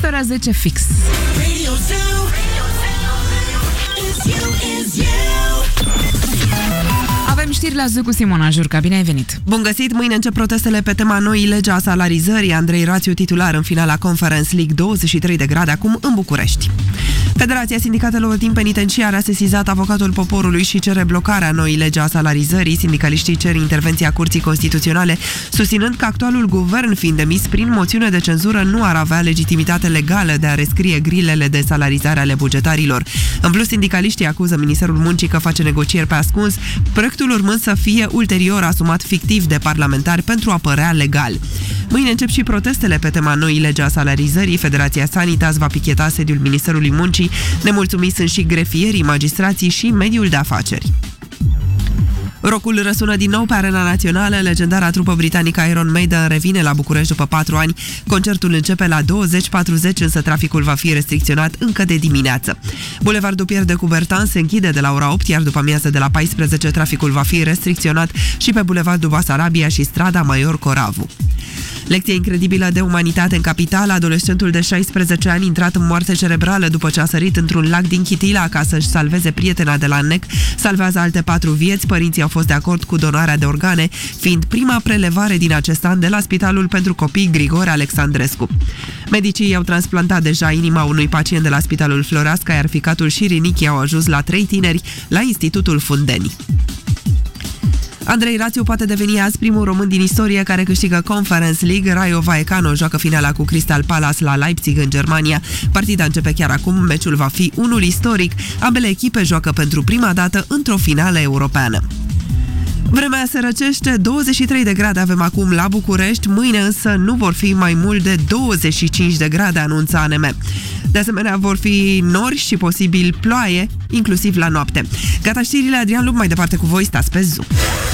Peste ora 10 fix. Avem știri la zi cu Simona Jurca. Bine ai venit! Bun găsit! Mâine încep protestele pe tema noii lege a salarizării. Andrei Rațiu, titular în finala Conference League, 23 de grade acum în București. Federația Sindicatelor din Penitenciar a sesizat avocatul poporului și cere blocarea noii lege a salarizării. Sindicaliștii cer intervenția Curții Constituționale, susținând că actualul guvern, fiind demis prin moțiune de cenzură, nu ar avea legitimitate legală de a rescrie grilele de salarizare ale bugetarilor. În plus, sindicaliștii acuză Ministerul Muncii că face negocieri pe ascuns, proiectul urmând să fie ulterior asumat fictiv de parlamentari pentru a părea legal. Mâine încep și protestele pe tema noii lege a salarizării. Federația Sanitas va picheta sediul Ministerului Muncii. Nemulțumiți sunt și grefierii, magistrații și mediul de afaceri. Rockul răsună din nou pe Arena Națională. Legendara trupă britanică Iron Maiden revine la București după 4 ani. Concertul începe la 20:40, însă traficul va fi restricționat încă de dimineață. Bulevardul Pierre de Coubertin se închide de la ora 8, iar după amiază de la 14 traficul va fi restricționat și pe Bulevardul Basarabia și strada Maior Coravu. Lecție incredibilă de umanitate în capitală. Adolescentul de 16 ani intrat în moarte cerebrală după ce a sărit într-un lac din Chitila ca să-și salveze prietena de la NEC. Salvează alte 4 vieți. Părinții au fost de acord cu donarea de organe, fiind prima prelevare din acest an de la Spitalul pentru Copii Grigore Alexandrescu. Medicii i-au transplantat deja inima unui pacient de la Spitalul Floreasca, iar ficatul și rinichii au ajuns la 3 tineri la Institutul Fundeni. Andrei Rațiu poate deveni azi primul român din istorie care câștigă Conference League. Rayo Vallecano joacă finala cu Crystal Palace la Leipzig în Germania. Partida începe chiar acum, meciul va fi unul istoric. Ambele echipe joacă pentru prima dată într-o finală europeană. Vremea se răcește, 23 de grade avem acum la București, mâine însă nu vor fi mai mult de 25 de grade, anunță ANM. De asemenea, vor fi nori și posibil ploaie, inclusiv la noapte. Gata știrile, Adrian Lup, mai departe cu voi, stați pe Zoom.